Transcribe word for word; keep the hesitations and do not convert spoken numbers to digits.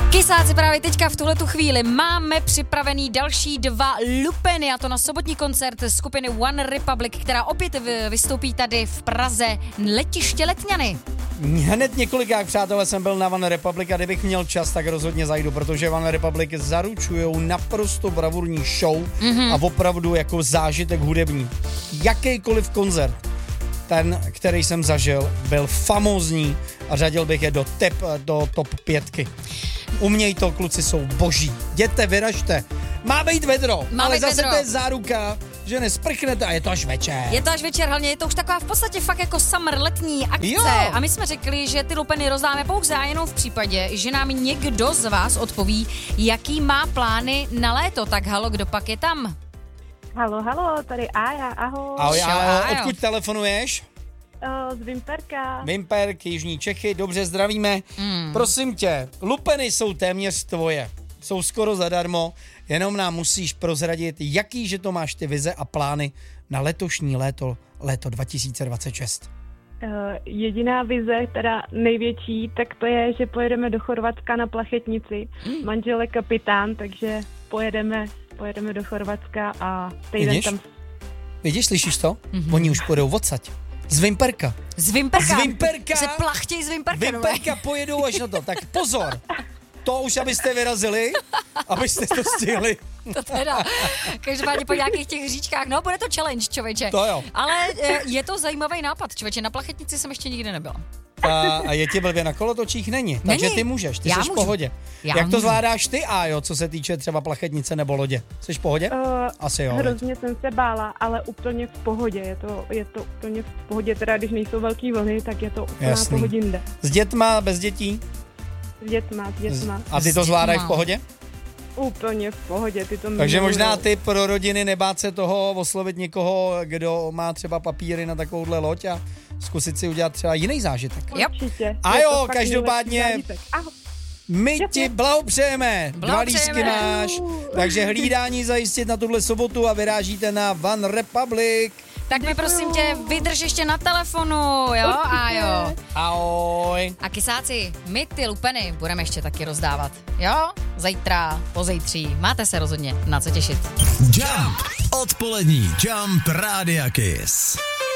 Kysáci, právě teďka v tuhletu chvíli máme připravený další dva lupeny, a to na sobotní koncert skupiny One Republic, která opět vystoupí tady v Praze, letiště Letňany. Hned několikrát, přátelé, jsem byl na One Republic a kdybych měl čas, tak rozhodně zajdu, protože One Republic zaručujou naprosto bravurní show mm-hmm. a opravdu jako zážitek hudební. Jakýkoliv koncert, ten, který jsem zažil, byl famózní a řadil bych je do, tep, do top pětky. Uměj to, kluci jsou boží. Jděte, vyražte. Má být vedro, Má ale být zase vedro. To je záruka, že nesprchnete a je to až večer. Je to až večer, hlavně je to už taková v podstatě fakt jako summer, letní akce. Jo. A my jsme řekli, že ty lupeny rozdáme pouze a jenom v případě, že nám někdo z vás odpoví, jaký má plány na léto. Tak halo, kdo pak je tam? Halo, halo, tady Aja, ahoj. Ahoj, ahoj. Odkud telefonuješ? Uh, z Vimperka. Vimperk, Jižní Čechy, dobře, zdravíme. Mm. Prosím tě, lupeny jsou téměř tvoje. Jsou skoro zadarmo, jenom nám musíš prozradit, jaký že to máš ty vize a plány na letošní léto, léto dva tisíce dvacet šest. Uh, jediná vize, teda největší, tak to je, že pojedeme do Chorvatska na plachetnici. Mm. Manžel je kapitán, takže pojedeme, pojedeme do Chorvatska a týden Vidíš? tam... Vidíš, slyšíš to? Mm-hmm. Oni už půjdou odsaď. Z Vimperka. Z Vimperka. Z Vimperka. Se plachtěj z Vimperka. Vimperka pojedou až na to. Tak pozor. To už, abyste vyrazili, abyste to stihli. To teda. Každopádně po nějakých těch říčkách. No, bude to challenge, člověče. To jo. Ale je to zajímavý nápad, člověče. Na plachetnici jsem ještě nikdy nebyla. A, a je ti blbě na kolotočích? Není. Takže Není. ty můžeš, ty Já jsi můžu. v pohodě. Já Jak můžu. to zvládáš ty, Ájo, co se týče třeba plachetnice nebo lodě? Jsi v pohodě? Uh, Asi jo. Hrozně jsem se bála, ale úplně v pohodě. Je to, je to úplně v pohodě, teda když nejsou velký vlny, tak je to úplná Jasný. pohodinda. S dětma, bez dětí? S dětma, s dětma. A ty to zvládáš v pohodě? Úplně v pohodě, ty to Takže milujou. možná ty pro rodiny nebát se toho oslovit někoho, kdo má třeba papíry na takovouhle loď a zkusit si udělat třeba jiný zážitek. Určitě. A Je jo, to fakt každopádně nejlepší zážitek. Ahoj. my ti blahopřejeme. Dva lístky Blahopřejeme. máš, takže hlídání zajistit na tuhle sobotu a vyrážíte na One Republic. Tak mi prosím tě, vydrž ještě na telefonu, jo? A jo. Ahoj. A kysáci, my ty lupeny budeme ještě taky rozdávat, jo? Zítra, pozejtří. Máte se rozhodně na co těšit. Jump. Odpolední Jump Rádia Kiss.